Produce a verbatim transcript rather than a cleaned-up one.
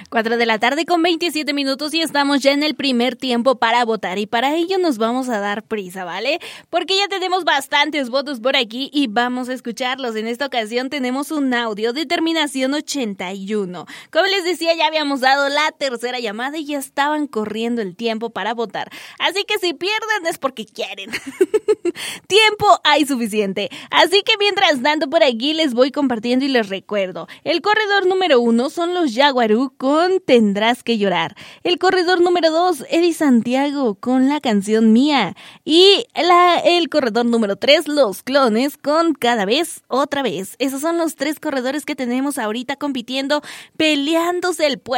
cuatro de la tarde con veintisiete minutos y estamos ya en el primer tiempo para votar y para ello nos vamos a dar prisa, ¿vale? Porque ya tenemos bastantes votos por aquí y vamos a escucharlos. En esta ocasión tenemos un audio de terminación ochenta y uno. Como les decía, ya habíamos dado la tercera llamada y ya estaban corriendo el tiempo para votar. Así que si pierden es porque quieren. Tiempo hay suficiente. Así que mientras tanto por aquí les voy compartiendo y les recuerdo. El corredor número uno son los Yaguarú con Tendrás que llorar. El corredor número dos, Eddie Santiago con La canción mía. Y la, el corredor número tres, Los Clones con Cada vez, otra vez. Esos son los tres corredores que tenemos ahorita compitiendo, peleándose el puesto